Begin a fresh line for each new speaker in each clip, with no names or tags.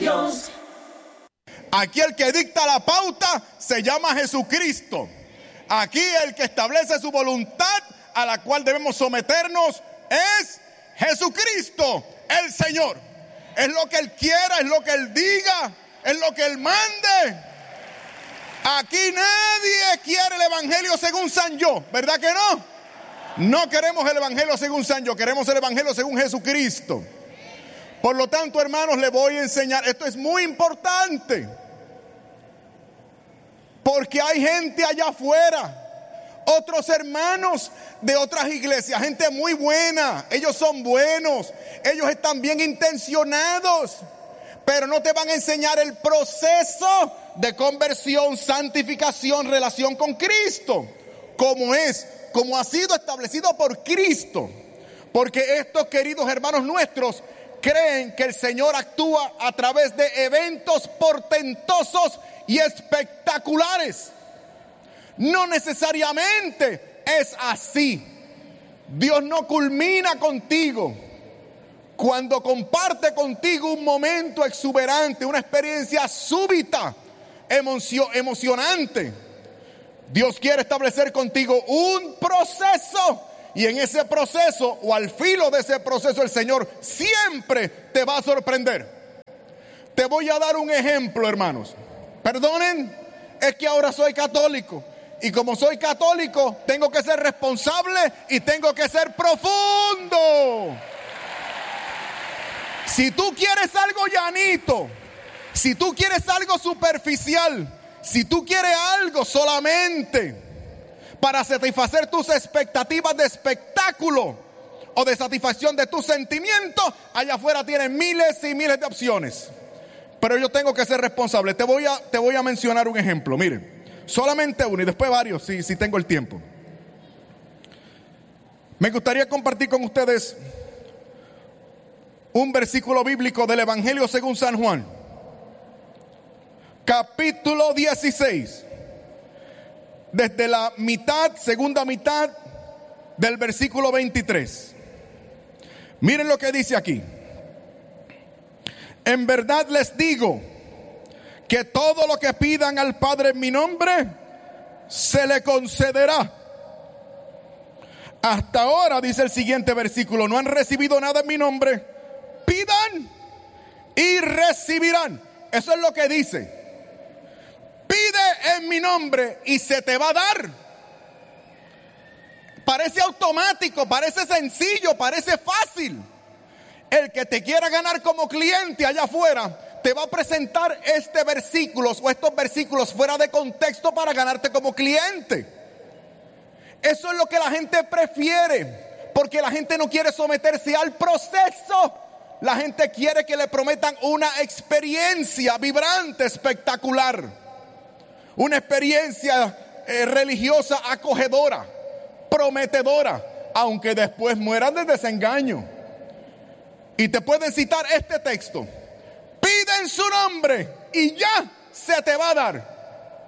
Dios.
Aquí el que dicta la pauta se llama Jesucristo. Aquí el que establece su voluntad a la cual debemos someternos es Jesucristo, el Señor. Es lo que Él quiera, es lo que Él diga, es lo que Él mande. Aquí nadie quiere el evangelio según San Yo, ¿verdad que no? No queremos el evangelio según San Yo, queremos el evangelio según Jesucristo. Por lo tanto, hermanos, les voy a enseñar, esto es muy importante, porque hay gente allá afuera, otros hermanos de otras iglesias, gente muy buena, ellos son buenos, ellos están bien intencionados, pero no te van a enseñar el proceso de conversión, santificación, relación con Cristo, como ha sido establecido por Cristo. Porque estos queridos hermanos nuestros creen que el Señor actúa a través de eventos portentosos y espectaculares. No necesariamente es así. Dios no culmina contigo cuando comparte contigo un momento exuberante, una experiencia súbita, emocionante. Dios quiere establecer contigo un proceso, y en ese proceso, o al filo de ese proceso, el Señor siempre te va a sorprender. Te voy a dar un ejemplo, hermanos. Perdonen, es que ahora soy católico, y como soy católico tengo que ser responsable y tengo que ser profundo. Si tú quieres algo llanito, si tú quieres algo superficial, si tú quieres algo solamente para satisfacer tus expectativas de espectáculo o de satisfacción de tus sentimientos, allá afuera tienen miles y miles de opciones. Pero yo tengo que ser responsable. Te voy a mencionar un ejemplo. Miren, solamente uno y después varios si tengo el tiempo. Me gustaría compartir con ustedes un versículo bíblico del Evangelio según San Juan, capítulo 16, desde la segunda mitad del versículo 23. Miren lo que dice aquí. En verdad les digo que todo lo que pidan al Padre en mi nombre se le concederá. Hasta ahora, dice el siguiente versículo, no han recibido nada en mi nombre. Pidan y recibirán. Eso es lo que dice. Pide en mi nombre y se te va a dar. Parece automático, parece sencillo, parece fácil. El que te quiera ganar como cliente allá afuera te va a presentar este versículo o estos versículos fuera de contexto para ganarte como cliente. Eso es lo que la gente prefiere, porque la gente no quiere someterse al proceso. La gente quiere que le prometan una experiencia vibrante, espectacular, una experiencia religiosa acogedora, prometedora, aunque después mueran de desengaño. Y te pueden citar este texto: pide en su nombre y ya se te va a dar.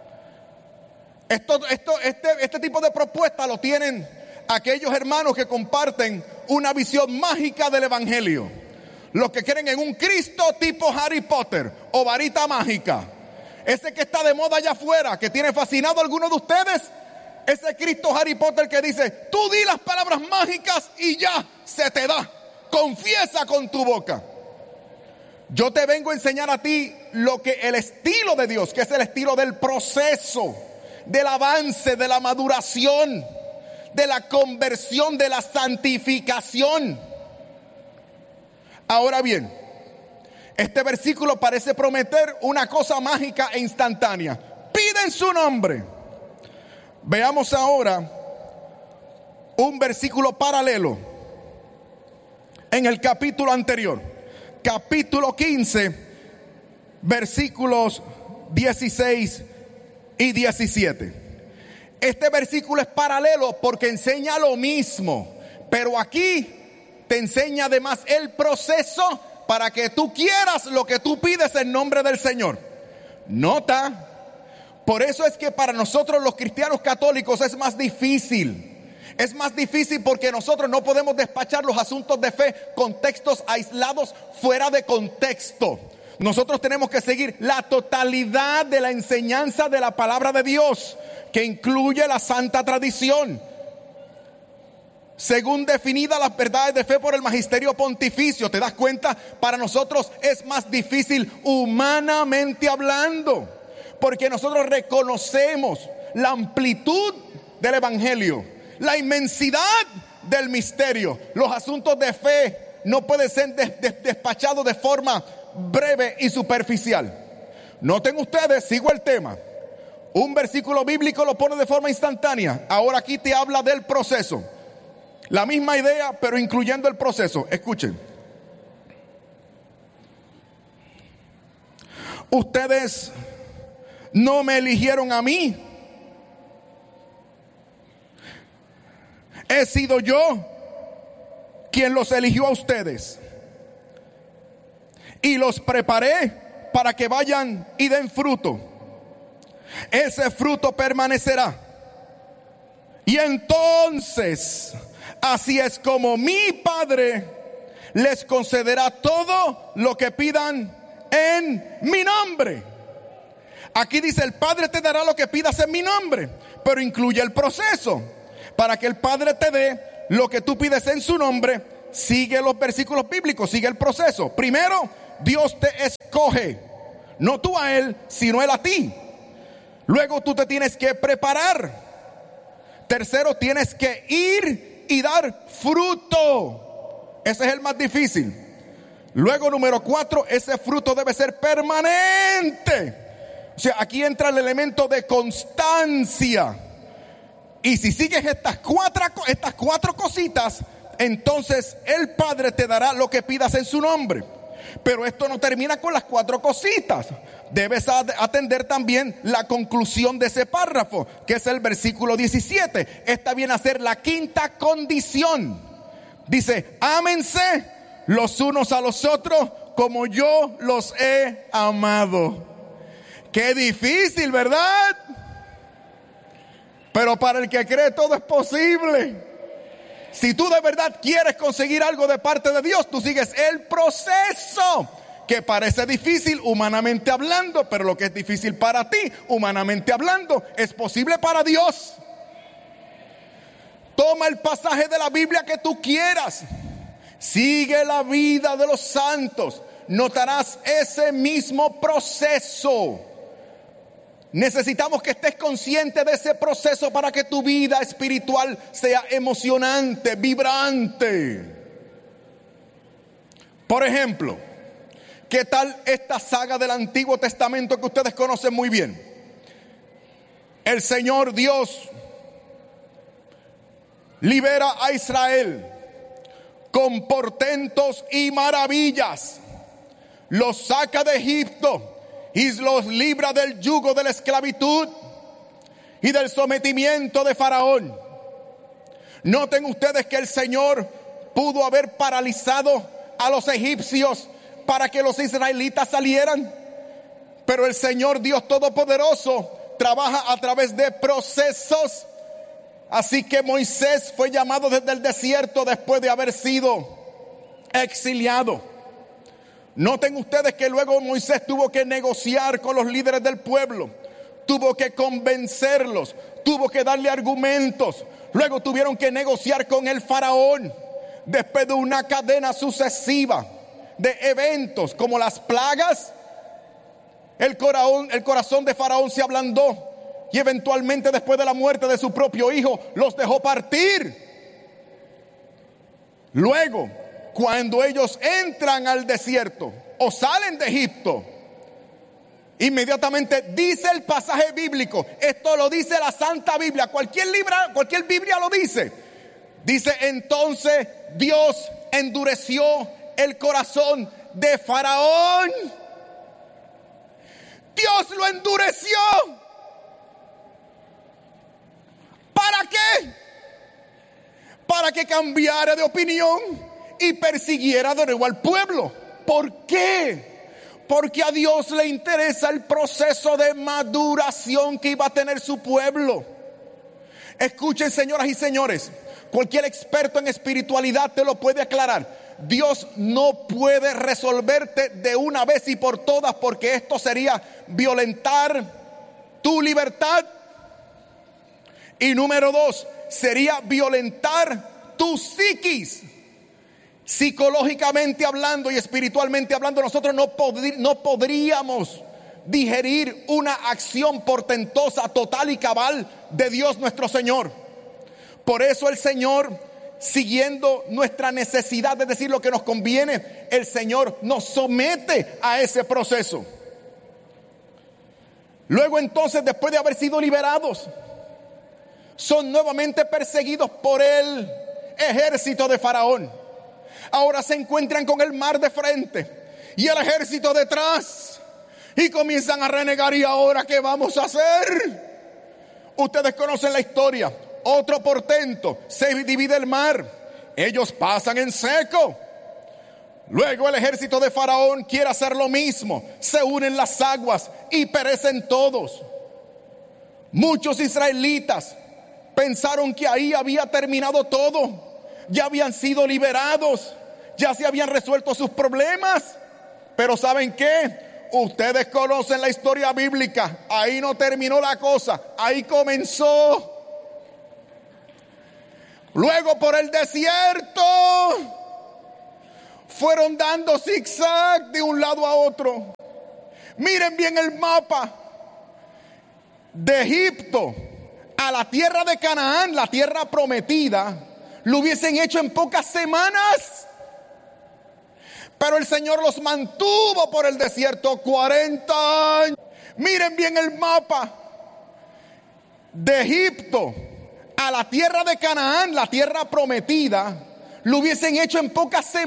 Este tipo de propuesta lo tienen aquellos hermanos que comparten una visión mágica del evangelio. Los que creen en un Cristo tipo Harry Potter o varita mágica. Ese que está de moda allá afuera, que tiene fascinado a algunos de ustedes. Ese Cristo Harry Potter que dice: tú di las palabras mágicas y ya se te da. Confiesa con tu boca. Yo te vengo a enseñar a ti el estilo de Dios, que es el estilo del proceso, del avance, de la maduración, de la conversión, de la santificación. Ahora bien, este versículo parece prometer una cosa mágica e instantánea. Pide en su nombre. Veamos ahora un versículo paralelo en el capítulo anterior, capítulo 15, versículos 16 y 17. Este versículo es paralelo porque enseña lo mismo, pero aquí te enseña además el proceso para que tú quieras lo que tú pides en nombre del Señor. Nota, por eso es que para nosotros los cristianos católicos es más difícil. Es más difícil porque nosotros no podemos despachar los asuntos de fe con textos aislados fuera de contexto. Nosotros tenemos que seguir la totalidad de la enseñanza de la palabra de Dios, que incluye la santa tradición, según definida las verdades de fe por el magisterio pontificio. ¿Te das cuenta? Para nosotros es más difícil humanamente hablando, porque nosotros reconocemos la amplitud del evangelio, la inmensidad del misterio. Los asuntos de fe no pueden ser despachados de forma breve y superficial. Noten ustedes, sigo el tema. Un versículo bíblico lo pone de forma instantánea. Ahora aquí te habla del proceso. La misma idea, pero incluyendo el proceso. Escuchen. Ustedes no me eligieron a mí. He sido yo quien los eligió a ustedes. Y los preparé para que vayan y den fruto. Ese fruto permanecerá. Y entonces, así es como mi Padre les concederá todo lo que pidan en mi nombre. Aquí dice: el Padre te dará lo que pidas en mi nombre, pero incluye el proceso. Para que el Padre te dé lo que tú pides en su nombre, sigue los versículos bíblicos, sigue el proceso. Primero, Dios te escoge, no tú a Él, sino Él a ti. Luego tú te tienes que preparar. Tercero, tienes que ir y dar fruto. Ese es el más difícil. Luego, número 4, ese fruto debe ser permanente. O sea, aquí entra el elemento de constancia. Y si sigues estas cuatro cositas, entonces el Padre te dará lo que pidas en su nombre. Pero esto no termina con las 4 cositas. Debes atender también la conclusión de ese párrafo, que es el versículo 17. Esta viene a ser la quinta condición. Dice: ámense los unos a los otros como yo los he amado. Qué difícil, ¿verdad? Pero para el que cree todo es posible. Si tú de verdad quieres conseguir algo de parte de Dios, tú sigues el proceso, que parece difícil humanamente hablando, pero lo que es difícil para ti, humanamente hablando, es posible para Dios. Toma el pasaje de la Biblia que tú quieras, sigue la vida de los santos, notarás ese mismo proceso. Necesitamos que estés consciente de ese proceso para que tu vida espiritual sea emocionante, vibrante. Por ejemplo, ¿qué tal esta saga del Antiguo Testamento que ustedes conocen muy bien? El Señor Dios libera a Israel con portentos y maravillas. Los saca de Egipto y los libra del yugo de la esclavitud y del sometimiento de Faraón. Noten ustedes que el Señor pudo haber paralizado a los egipcios para que los israelitas salieran, pero el Señor Dios Todopoderoso trabaja a través de procesos. Así que Moisés fue llamado desde el desierto después de haber sido exiliado. Noten ustedes que luego Moisés tuvo que negociar con los líderes del pueblo, tuvo que convencerlos, tuvo que darle argumentos. Luego tuvieron que negociar con el faraón, después de una cadena sucesiva de eventos como las plagas. El corazón de faraón se ablandó y eventualmente, después de la muerte de su propio hijo, los dejó partir. Luego, cuando ellos entran al desierto o salen de Egipto, inmediatamente dice el pasaje bíblico, esto lo dice la Santa Biblia, cualquier Biblia lo dice. Dice: entonces Dios endureció el corazón de Faraón. Dios lo endureció. ¿Para qué? Para que cambiara de opinión y persiguiera de nuevo al pueblo. ¿Por qué? Porque a Dios le interesa el proceso de maduración que iba a tener su pueblo. Escuchen, señoras y señores, cualquier experto en espiritualidad te lo puede aclarar. Dios no puede resolverte de una vez y por todas, porque esto sería violentar tu libertad. Y número 2, sería violentar tu psiquis. Psicológicamente hablando y espiritualmente hablando, nosotros no podríamos digerir una acción portentosa, total y cabal de Dios nuestro Señor. Por eso el Señor, siguiendo nuestra necesidad de decir lo que nos conviene, el Señor nos somete a ese proceso. Luego entonces, después de haber sido liberados, son nuevamente perseguidos por el ejército de Faraón. Ahora se encuentran con el mar de frente y el ejército detrás, y comienzan a renegar. ¿Y ahora qué vamos a hacer? Ustedes conocen la historia. Otro portento: se divide el mar, ellos pasan en seco. Luego el ejército de Faraón quiere hacer lo mismo, se unen las aguas y perecen todos. Muchos israelitas pensaron que ahí había terminado todo, ya habían sido liberados, ya se habían resuelto sus problemas. Pero ¿saben qué? Ustedes conocen la historia bíblica. Ahí no terminó la cosa, ahí comenzó. Luego por el desierto fueron dando zigzag de un lado a otro. Miren bien el mapa. De Egipto a la tierra de Canaán, la tierra prometida, lo hubiesen hecho en pocas semanas. Pero el Señor los mantuvo por el desierto 40 años. Miren bien el mapa. De Egipto a la tierra de Canaán, la tierra prometida, lo hubiesen hecho en pocas semanas.